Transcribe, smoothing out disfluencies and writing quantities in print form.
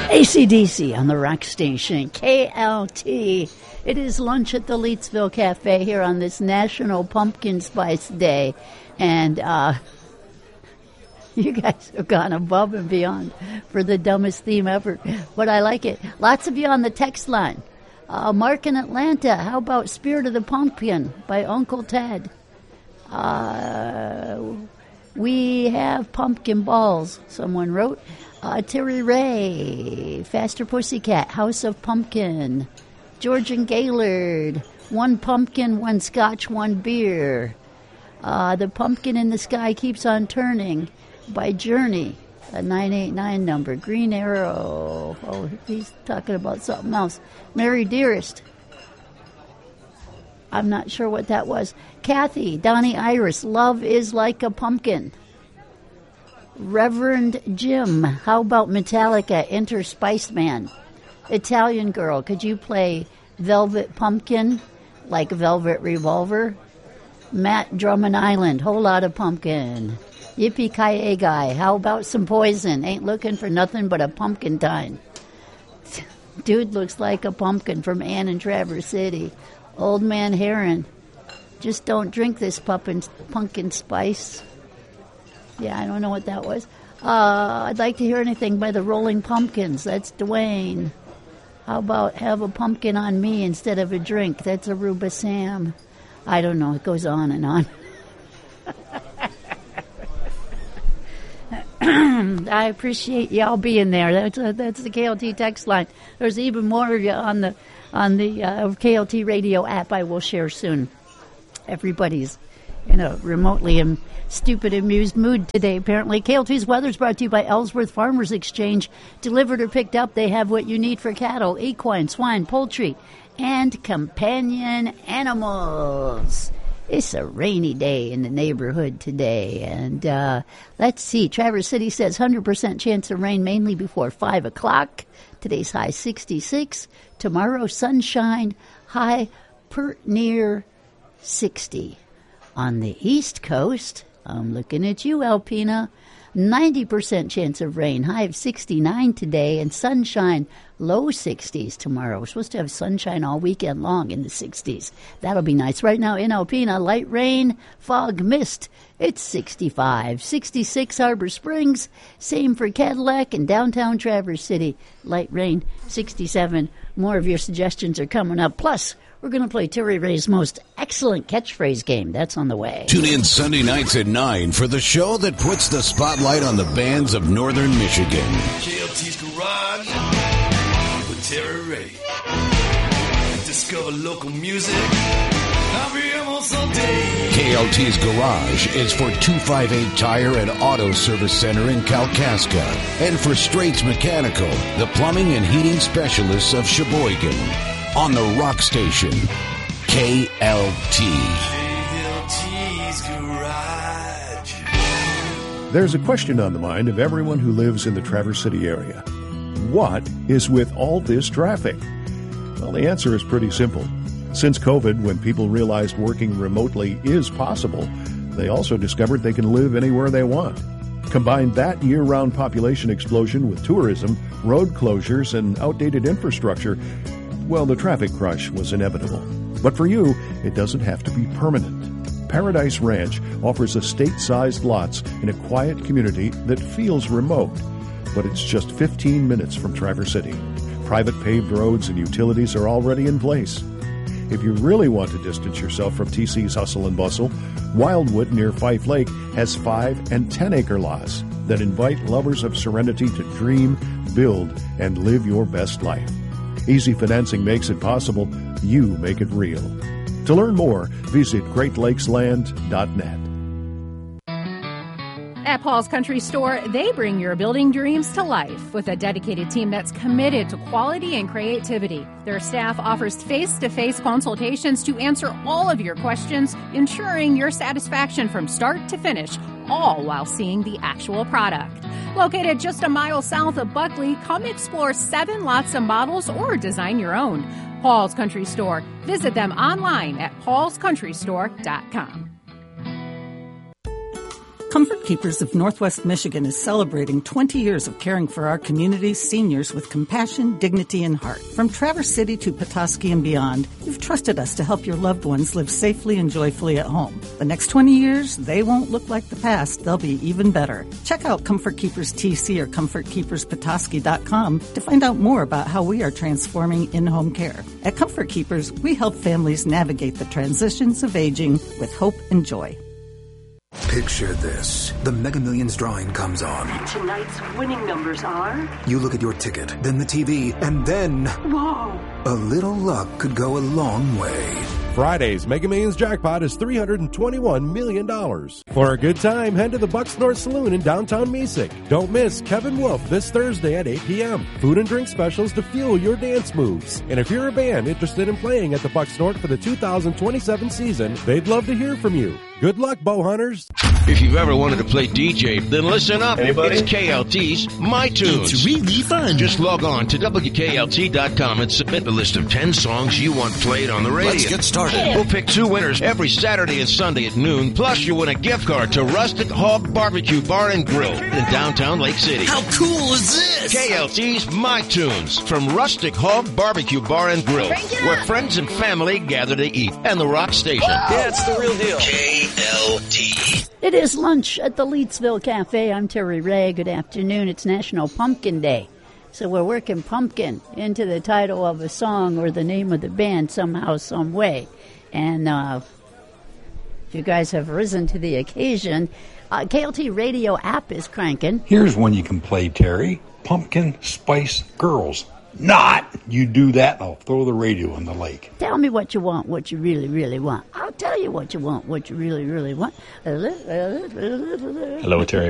AC/DC on the rock station, KLT. It is lunch at the Leetsville Cafe here on this National Pumpkin Spice Day. And you guys have gone above and beyond for the dumbest theme ever. But I like it. Lots of you on the text line. Mark in Atlanta, how about Spirit of the Pumpkin by Uncle Ted? We have pumpkin balls, someone wrote. Terry Ray, Faster Pussycat, House of Pumpkin. George and Gaylord, one pumpkin, one scotch, one beer. The Pumpkin in the Sky Keeps on Turning by Journey, a 989 number. Green Arrow, oh, he's talking about something else. Mary Dearest, I'm not sure what that was. Kathy, Donnie Iris, Love is Like a Pumpkin. Reverend Jim, how about Metallica, Enter Spiceman? Italian Girl, could you play Velvet Pumpkin, like Velvet Revolver? Matt, Drummond Island, Whole Lotta Pumpkin. Yippee-ki-yay Guy, how about some Poison? Ain't looking for nothing but a pumpkin time. Dude looks like a pumpkin from Ann and Traverse City. Old Man Heron, just don't drink this pumpkin spice. Yeah, I don't know what that was. I'd like to hear anything by the Rolling Pumpkins. That's Dwayne. How about Have a Pumpkin on Me instead of a drink? That's Aruba Sam. I don't know. It goes on and on. I appreciate y'all being there. That's the KLT text line. There's even more on the KLT radio app I will share soon. Everybody's in a remotely stupid, amused mood today, apparently. KLT's weather is brought to you by Ellsworth Farmers Exchange. Delivered or picked up, they have what you need for cattle, equine, swine, poultry, and companion animals. It's a rainy day in the neighborhood today. And let's see. Traverse City says 100% chance of rain mainly before 5 o'clock. Today's high 66. Tomorrow, sunshine, high near 60. On the East Coast, I'm looking at you, Alpina. 90% chance of rain, high of 69 today, and sunshine, low 60s tomorrow. We're supposed to have sunshine all weekend long in the 60s. That'll be nice. Right now in Alpena, light rain, fog, mist. It's 65. 66 Harbor Springs. Same for Cadillac and downtown Traverse City. Light rain, 67. More of your suggestions are coming up. Plus, we're going to play Terry Ray's most excellent catchphrase game. That's on the way. Tune in Sunday nights at 9 for the show that puts the spotlight on the bands of Northern Michigan. KLT's Garage with Terry Ray. Discover local music. I'll be almost all day. KLT's Garage is for 258 Tire and Auto Service Center in Kalkaska. And for Straits Mechanical, the plumbing and heating specialists of Sheboygan. On the rock station, KLT. KLT's Garage. There's a question on the mind of everyone who lives in the Traverse City area. What is with all this traffic? Well, the answer is pretty simple. Since COVID, when people realized working remotely is possible, they also discovered they can live anywhere they want. Combine that year-round population explosion with tourism, road closures, and outdated infrastructure, well, the traffic crush was inevitable. But for you, it doesn't have to be permanent. Paradise Ranch offers estate-sized lots in a quiet community that feels remote, but it's just 15 minutes from Traverse City. Private paved roads and utilities are already in place. If you really want to distance yourself from TC's hustle and bustle, Wildwood near Fife Lake has 5 and 10-acre lots that invite lovers of serenity to dream, build, and live your best life. Easy financing makes it possible. You make it real. To learn more, visit GreatLakesLand.net. At Paul's Country Store, they bring your building dreams to life with a dedicated team that's committed to quality and creativity. Their staff offers face-to-face consultations to answer all of your questions, ensuring your satisfaction from start to finish, all while seeing the actual product. Located just a mile south of Buckley, come explore 7 lots of models or design your own. Paul's Country Store. Visit them online at paulscountrystore.com. Comfort Keepers of Northwest Michigan is celebrating 20 years of caring for our community's seniors with compassion, dignity, and heart. From Traverse City to Petoskey and beyond, you've trusted us to help your loved ones live safely and joyfully at home. The next 20 years, they won't look like the past. They'll be even better. Check out Comfort Keepers TC or ComfortKeepersPetoskey.com to find out more about how we are transforming in-home care. At Comfort Keepers, we help families navigate the transitions of aging with hope and joy. Picture this. The Mega Millions drawing comes on. Tonight's winning numbers are... You look at your ticket, then the TV, and then... Whoa! A little luck could go a long way. Friday's Mega Millions jackpot is $321 million. For a good time, head to the Bucks North Saloon in downtown Mesig. Don't miss Kevin Wolf this Thursday at 8 p.m. Food and drink specials to fuel your dance moves. And if you're a band interested in playing at the Bucks North for the 2027 season, they'd love to hear from you. Good luck, bow hunters. If you've ever wanted to play DJ, then listen up. Anybody? It's KLT's My Tunes. It's really fun. Just log on to WKLT.com and submit the list of 10 songs you want played on the radio. Let's get started. We'll pick 2 winners every Saturday and Sunday at noon. Plus, you win a gift card to Rustic Hog Barbecue Bar and Grill in downtown Lake City. How cool is this? KLT's My Tunes from Rustic Hog Barbecue Bar and Grill, where friends and family gather to eat, and the Rock Station. Yeah, it's the real deal. KLT. It is lunch at the Leetsville Cafe. I'm Terry Ray. Good afternoon. It's National Pumpkin Day. So we're working pumpkin into the title of a song or the name of the band somehow, some way. And if you guys have risen to the occasion, KLT radio app is cranking. Here's one you can play, Terry. Pumpkin Spice Girls. Not! You do that, I'll throw the radio in the lake. Tell me what you want, what you really, really want. I'll tell you what you want, what you really, really want. Hello, Terry.